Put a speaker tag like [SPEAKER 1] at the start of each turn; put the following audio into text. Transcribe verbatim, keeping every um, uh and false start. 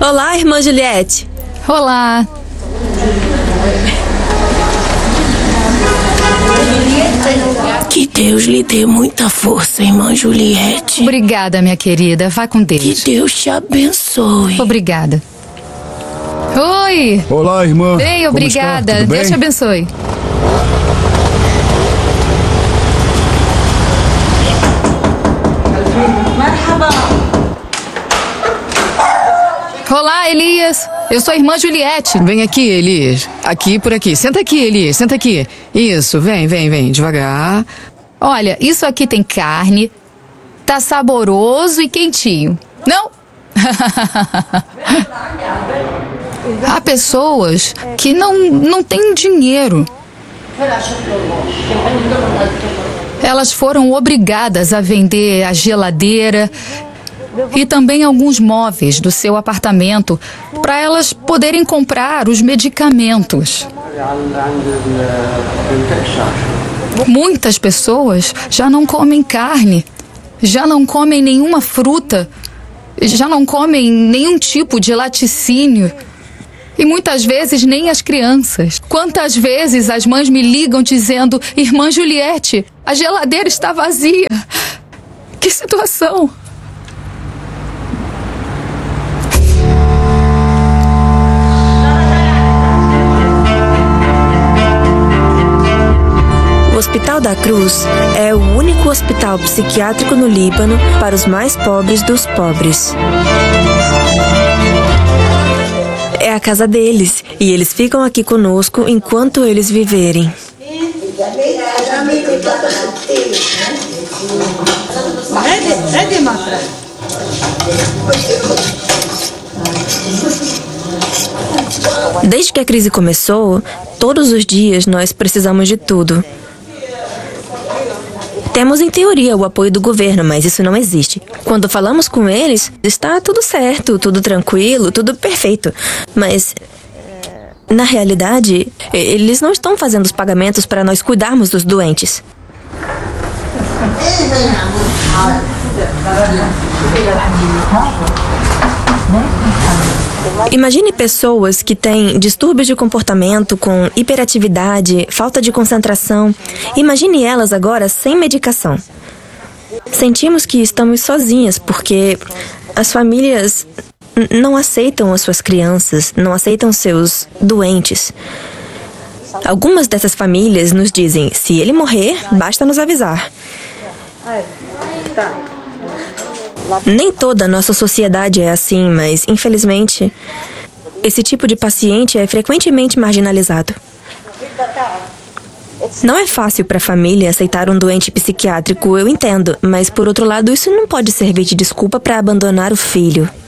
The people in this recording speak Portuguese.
[SPEAKER 1] Olá, irmã Juliette.
[SPEAKER 2] Olá.
[SPEAKER 3] Que Deus lhe dê muita força, irmã Juliette.
[SPEAKER 2] Obrigada, minha querida. Vá com Deus.
[SPEAKER 3] Que Deus te abençoe.
[SPEAKER 2] Obrigada. Oi.
[SPEAKER 4] Olá, irmã.
[SPEAKER 2] Bem,
[SPEAKER 4] Como
[SPEAKER 2] obrigada.
[SPEAKER 4] está? Tudo bem?
[SPEAKER 2] Deus te abençoe. Olá, Elias. Eu sou a irmã Juliette.
[SPEAKER 5] Vem aqui, Elias. Aqui, por aqui. Senta aqui, Elias. Senta aqui. Isso, vem, vem, vem. Devagar.
[SPEAKER 2] Olha, isso aqui tem carne. Tá saboroso e quentinho. Não? Há pessoas que não, não têm dinheiro. Elas foram obrigadas a vender a geladeira e também alguns móveis do seu apartamento para elas poderem comprar os medicamentos. Muitas pessoas já não comem carne, já não comem nenhuma fruta, já não comem nenhum tipo de laticínio. E muitas vezes nem as crianças. Quantas vezes as mães me ligam dizendo: irmã Juliette, a geladeira está vazia. Que situação!
[SPEAKER 1] O Hospital da Cruz é o único hospital psiquiátrico no Líbano para os mais pobres dos pobres. É a casa deles e eles ficam aqui conosco enquanto eles viverem. Desde que a crise começou, todos os dias nós precisamos de tudo. Temos, em teoria, o apoio do governo, mas isso não existe. Quando falamos com eles, está tudo certo, tudo tranquilo, tudo perfeito. Mas, na realidade, eles não estão fazendo os pagamentos para nós cuidarmos dos doentes. Imagine pessoas que têm distúrbios de comportamento com hiperatividade, falta de concentração. Imagine elas agora sem medicação. Sentimos que estamos sozinhas porque as famílias não aceitam as suas crianças, não aceitam seus doentes. Algumas dessas famílias nos dizem: se ele morrer, basta nos avisar. Nem toda a nossa sociedade é assim, mas, infelizmente, esse tipo de paciente é frequentemente marginalizado. Não é fácil para a família aceitar um doente psiquiátrico, eu entendo, mas, por outro lado, isso não pode servir de desculpa para abandonar o filho.